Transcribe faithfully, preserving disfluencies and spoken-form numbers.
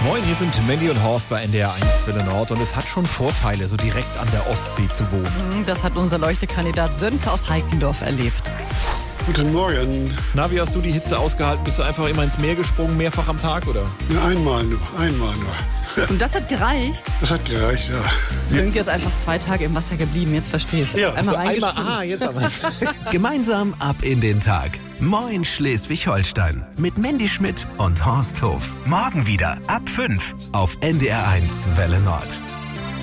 Moin, hier sind Mandy und Horst bei N D R eins Welle Nord und es hat schon Vorteile, so direkt an der Ostsee zu wohnen. Das hat unser Leuchtekandidat Sönke aus Heikendorf erlebt. Guten Morgen. Na, wie hast du die Hitze ausgehalten? Bist du einfach immer ins Meer gesprungen, mehrfach am Tag, oder? Ja, einmal nur, einmal nur. Und das hat gereicht? Das hat gereicht, ja. Sönke ist einfach zwei Tage im Wasser geblieben, jetzt verstehst du. Ja, einmal so einmal, reingesprungen. ah, jetzt aber. Gemeinsam ab in den Tag. Moin Schleswig-Holstein mit Mandy Schmidt und Horst Hof. Morgen wieder ab fünf auf N D R eins Welle Nord.